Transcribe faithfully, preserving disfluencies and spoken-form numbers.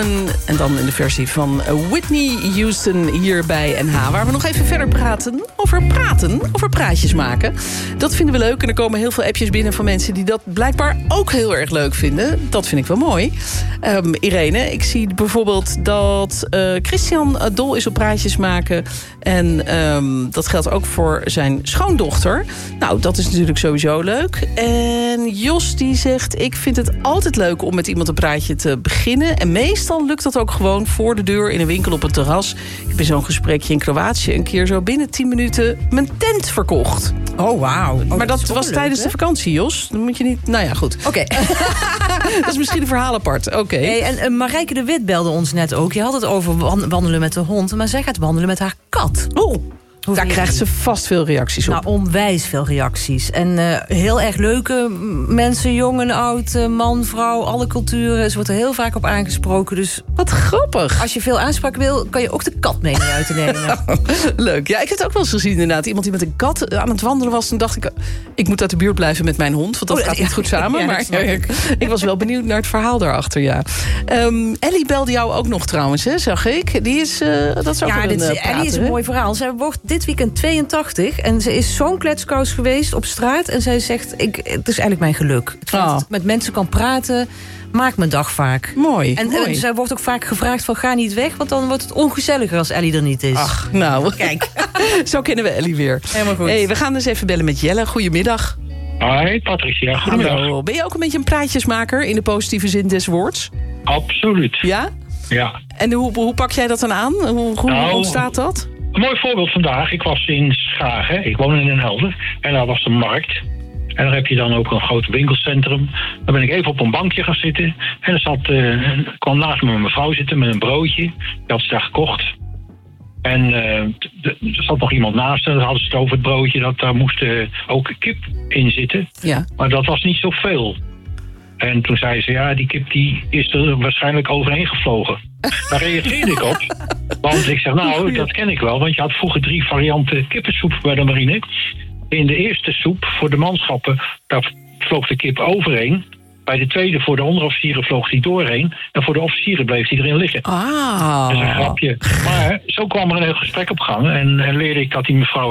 Woman. En dan in de versie van Whitney Houston hier bij N H. Waar we nog even verder praten over praten, over praatjes maken. Dat vinden we leuk en er komen heel veel appjes binnen van mensen die dat blijkbaar ook heel erg leuk vinden. Dat vind ik wel mooi. Um, Irene, ik zie bijvoorbeeld dat uh, Christian dol is op praatjes maken. En um, dat geldt ook voor zijn schoondochter. Nou, dat is natuurlijk sowieso leuk. En Jos die zegt, ik vind het altijd leuk om met iemand een praatje te beginnen. En meestal lukt dat ook gewoon voor de deur in een winkel op een terras. Ik heb in zo'n gesprekje in Kroatië een keer zo binnen tien minuten mijn tent verkocht. Oh, wauw. Oh, maar dat, dat was leuk, tijdens hè? de vakantie, Jos. Dan moet je niet... Nou ja, goed. Oké. Okay. Dat is misschien een verhaal apart. Oké. Okay. Hey, en uh, Marijke de Wit belde ons net ook. Je had het over wandelen met de hond. Maar zij gaat wandelen met haar kat. Oh. Hoe Daar krijgt ze vast veel reacties op. Nou, onwijs veel reacties. En uh, heel erg leuke mensen, jong en oud, uh, man, vrouw, alle culturen. Ze wordt er heel vaak op aangesproken. Dus wat grappig. Als je veel aanspraak wil, kan je ook de kat mee naar buiten nemen. Leuk. Ja, ik heb het ook wel eens gezien inderdaad. Iemand die met een kat aan het wandelen was. Toen dacht ik, ik moet uit de buurt blijven met mijn hond. Want dat oh, gaat niet ja, goed samen. Ja, maar ik. ik was wel benieuwd naar het verhaal daarachter, ja. Um, Ellie belde jou ook nog trouwens, hè, zag ik. Die is, uh, dat is ook ja, een dit, prater, Ellie is een hè? mooi verhaal. Zij wordt dit weekend tweeëntachtig en ze is zo'n kletskous geweest op straat. En zij zegt, ik, het is eigenlijk mijn geluk. Het feit Oh. dat ik met mensen kan praten, maakt mijn dag vaak. Mooi, en, mooi. En zij wordt ook vaak gevraagd van ga niet weg, want dan wordt het ongezelliger als Ellie er niet is. Ach, nou. Kijk. Zo kennen we Ellie weer. Helemaal goed. Hey, we gaan dus even bellen met Jelle. Goedemiddag. Hoi, Patricia. Goedemiddag. Hallo. Ben je ook een beetje een praatjesmaker in de positieve zin des woords? Absoluut. Ja? Ja. En hoe, hoe pak jij dat dan aan? Hoe, hoe nou, ontstaat dat? Een mooi voorbeeld vandaag. Ik was in Schagen. Ik woon in Den Helder. En daar was de markt. En daar heb je dan ook een groot winkelcentrum. Daar ben ik even op een bankje gaan zitten. En er zat, uh, kwam naast me een mevrouw zitten met een broodje. Die had ze daar gekocht. En uh, er zat nog iemand naast. En dan hadden ze het over het broodje. Dat daar moest uh, ook kip in zitten. Ja. Maar dat was niet zoveel. En toen zei ze, ja, die kip die is er waarschijnlijk overheen gevlogen. Daar reageerde ik op. Want ik zeg, nou, dat ken ik wel. Want je had vroeger drie varianten kippensoep bij de marine. In de eerste soep voor de manschappen, daar vloog de kip overheen. Bij de tweede voor de onderofficieren vloog die doorheen. En voor de officieren bleef die erin liggen. Ah. Dat is een grapje. Maar zo kwam er een heel gesprek op gang. En, en leerde ik dat die mevrouw